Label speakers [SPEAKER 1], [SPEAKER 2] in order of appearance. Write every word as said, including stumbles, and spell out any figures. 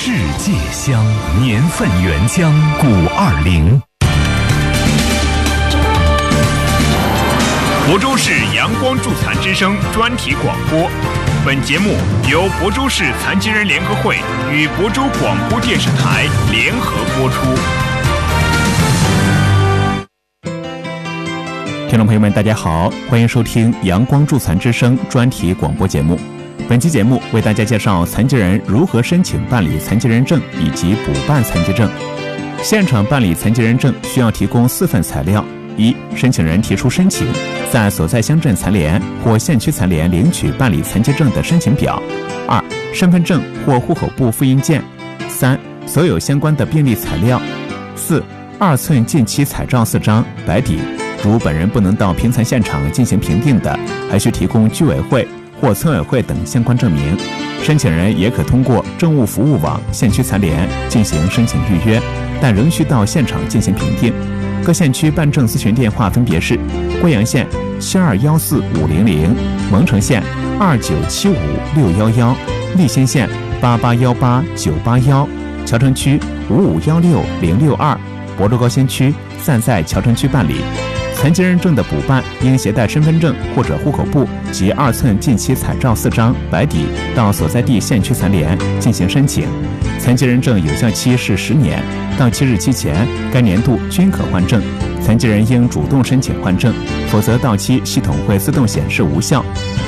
[SPEAKER 1] 世界香，年份原浆古二零。
[SPEAKER 2] 亳州市阳光助残之声专题广播，本节目由亳州市残疾人联合会与亳州广播电视台联合播出。
[SPEAKER 3] 听众朋友们，大家好，欢迎收听阳光助残之声专题广播节目。本期节目为大家介绍残疾人如何申请办理残疾人证以及补办残疾证。现场办理残疾人证需要提供四份材料：一、申请人提出申请，在所在乡镇残联或县区残联领取办理残疾证的申请表；二、身份证或户口簿复印件；三、所有相关的病历材料；四、二寸近期彩照四张，白底。如本人不能到评残现场进行评定的，还需提供居委会或村委会等相关证明。申请人也可通过政务服务网县区残联进行申请预约，但仍需到现场进行评定。各县区办证咨询电话分别是：贵阳县七二幺四五零零，蒙城县二九七五六幺幺，利兴县八八幺八九八幺，谯城区五五幺六零六二，亳州高新区暂在谯城区办理。残疾人证的补办应携带身份证或者户口簿及二寸近期彩照四张，白底，到所在地县区残联进行申请。残疾人证有效期是十年，到期日期前该年度均可换证。残疾人应主动申请换证，否则到期系统会自动显示无效。